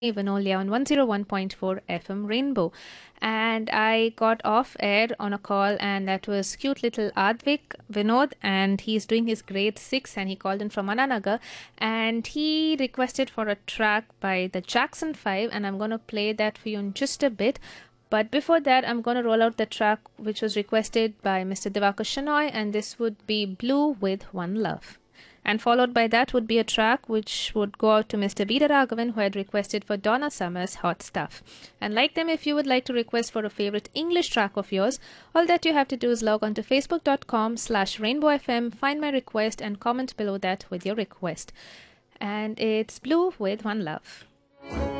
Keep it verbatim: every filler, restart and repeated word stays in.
Vinolia on one oh one point four F M Rainbow. And I got off air on a call, and that was cute little Advik Vinod, and he's doing his grade six, and he called in from Ananagar, and he requested for a track by the Jackson five, and I'm going to play that for you in just a bit. But before that, I'm going to roll out the track which was requested by Mister Divakar Shenoy, and this would be Blue with One Love. And followed by that would be a track which would go out to Mister Vida Raghavan, who had requested for Donna Summer's Hot Stuff. And like them, if you would like to request for a favorite English track of yours, all that you have to do is log on to facebook.com slash rainbowfm, find my request, and comment below that with your request. And it's Blue with One Love.